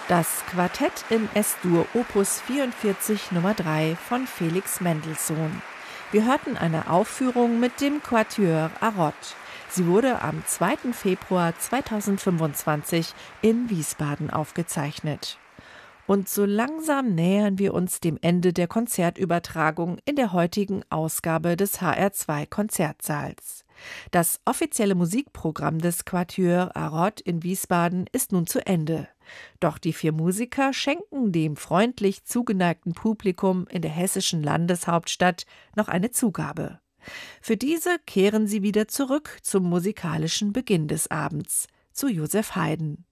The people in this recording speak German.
Das Quartett in S-Dur Opus 44 Nummer 3 von Felix Mendelssohn. Wir hörten eine Aufführung mit dem Quatuor Arrott. Sie wurde am 2. Februar 2025 in Wiesbaden aufgezeichnet. Und so langsam nähern wir uns dem Ende der Konzertübertragung in der heutigen Ausgabe des HR2 Konzertsaals. Das offizielle Musikprogramm des Quatuor Arrott in Wiesbaden ist nun zu Ende. Doch die 4 Musiker schenken dem freundlich zugeneigten Publikum in der hessischen Landeshauptstadt noch eine Zugabe. Für diese kehren sie wieder zurück zum musikalischen Beginn des Abends, zu Joseph Haydn.